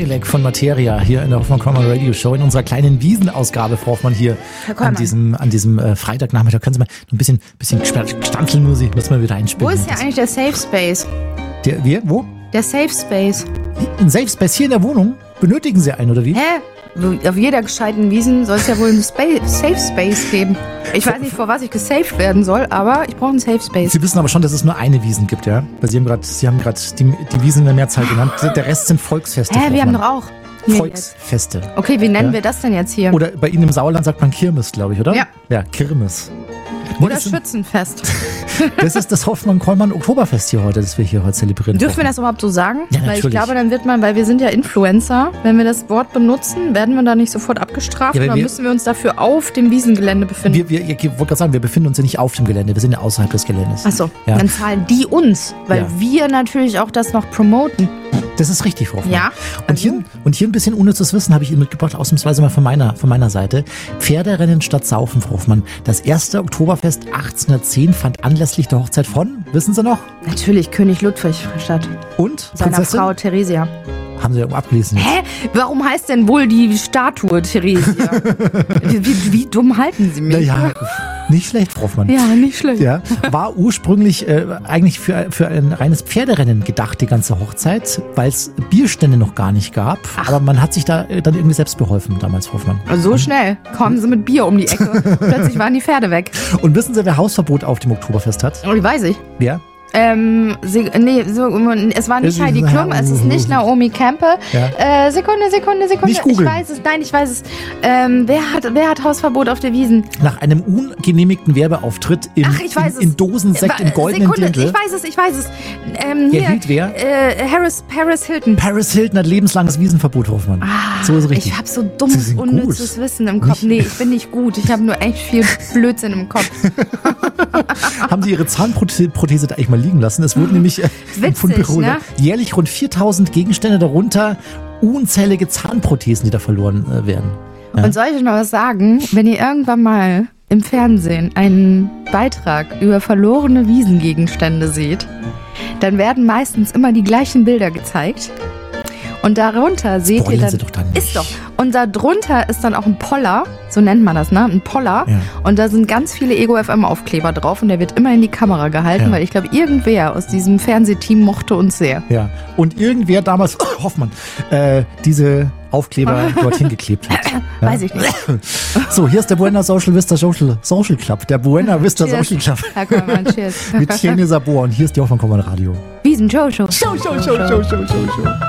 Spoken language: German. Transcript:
Genelec von Materia hier in der Hoffmann-Kollmann Radio Show in unserer kleinen Wiesenausgabe, Frau Hoffmann, hier an diesem Freitagnachmittag. Können Sie mal ein bisschen Gestanzeln muss man wieder einspielen. Wo ist hier eigentlich der Safe Space? Wo? Der Safe Space. Ein Safe Space hier in der Wohnung? Benötigen Sie einen, oder wie? Auf jeder gescheiten Wiesen soll es ja wohl einen Safe Space geben. Ich weiß nicht, vor was ich gesaved werden soll, aber ich brauche einen Safe Space. Sie wissen aber schon, dass es nur eine Wiesen gibt, ja? Weil Sie haben gerade die Wiesen in der Mehrzahl genannt. Der Rest sind Volksfeste. Wir haben doch auch Volksfeste. Okay, wie nennen wir das denn jetzt hier? Oder bei Ihnen im Sauerland sagt man Kirmes, glaube ich, oder? Ja. Ja, Kirmes. Oder Schützenfest. Das ist das Hoffmann-Kollmann-Oktoberfest hier heute, das wir hier heute zelebrieren. Dürfen wir das überhaupt so sagen? Ja, weil natürlich. ich glaube, dann weil wir sind ja Influencer, wenn wir das Wort benutzen, werden wir da nicht sofort abgestraft oder müssen wir uns dafür auf dem Wiesengelände befinden? Ich wollte gerade sagen, wir befinden uns ja nicht auf dem Gelände, wir sind ja außerhalb des Geländes. Achso, dann zahlen die uns, weil wir natürlich auch das noch promoten. Das ist richtig, Frau Hoffmann. Ja. Und hier ein bisschen unnützes Wissen habe ich Ihnen mitgebracht, ausnahmsweise mal von meiner Seite. Pferderennen statt Saufen, Frau Hoffmann. Das erste Oktoberfest 1810 fand anlässlich der Hochzeit von, wissen Sie noch? Natürlich, König Ludwig statt. Und? Seiner Prinzessin? Frau Theresia. Haben Sie ja abgelesen. Hä? Warum heißt denn wohl die Statue Theresia? wie dumm halten Sie mich? Naja, nicht schlecht, Frau Hoffmann. Ja, nicht schlecht. Ja, war ursprünglich eigentlich für ein reines Pferderennen gedacht, die ganze Hochzeit, weil es Bierstände noch gar nicht gab. Ach. Aber man hat sich da dann irgendwie selbst beholfen damals, Frau Hoffmann. So schnell kommen Sie mit Bier um die Ecke. Plötzlich waren die Pferde weg. Und wissen Sie, wer Hausverbot auf dem Oktoberfest hat? Oh, weiß ich. Wer? Es war nicht Heidi Klum, es ist nicht Naomi Campbell. Ja. Sekunde. Nicht googeln. Ich weiß es. Wer hat Hausverbot auf der Wiesen? Nach einem ungenehmigten Werbeauftritt in Dosensekt im goldenen Dirndl. Ich weiß es. Hielt wer? Paris Hilton. Paris Hilton hat lebenslanges Wiesenverbot, Hoffmann. So ist es richtig. Ich habe so dummes, unnützes Wissen im Kopf. Nee, ich bin nicht gut. Ich habe nur echt viel Blödsinn im Kopf. Haben Sie Ihre Zahnprothese da eigentlich mal liegen lassen? Es wurden nämlich von Büro, ne? jährlich rund 4000 Gegenstände, darunter unzählige Zahnprothesen, die da verloren werden. Ja. Und soll ich euch noch was sagen? Wenn ihr irgendwann mal im Fernsehen einen Beitrag über verlorene Wiesengegenstände seht, dann werden meistens immer die gleichen Bilder gezeigt. Und darunter seht ihr dann, Sie doch dann nicht. ist doch. Und darunter ist dann auch ein Poller, so nennt man das, ne? Ein Poller. Ja. Und da sind ganz viele Ego FM Aufkleber drauf und der wird immer in die Kamera gehalten, weil ich glaube, irgendwer aus diesem Fernsehteam mochte uns sehr. Ja. Und irgendwer damals, Hoffmann, diese Aufkleber dorthin geklebt hat. Ja. Weiß ich nicht. So, hier ist der Buena Social Vista Social Club. Der Buena Vista Social Club. Herr Kollmann, cheers. Mit Tjene Sabor und hier ist die Hoffmann-Kollmann Radio. Wiesen Show.